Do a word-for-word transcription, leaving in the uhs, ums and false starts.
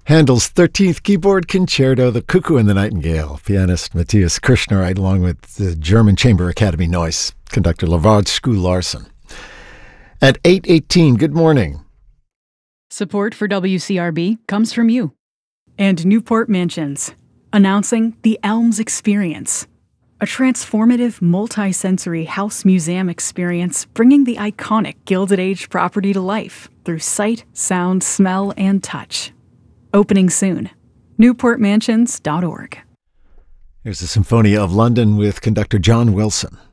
Handel's thirteenth Keyboard Concerto, The Cuckoo and the Nightingale. Pianist Matthias Kirschner, along with the German Chamber Academy Neuss conductor Lavard Schou-Larsen. At eight eighteen, good morning. Support for W C R B comes from you. And Newport Mansions, announcing the Elms Experience, a transformative multi-sensory house museum experience bringing the iconic Gilded Age property to life through sight, sound, smell, and touch. Opening soon. newport mansions dot org. Here's the Symphonia of London with conductor John Wilson.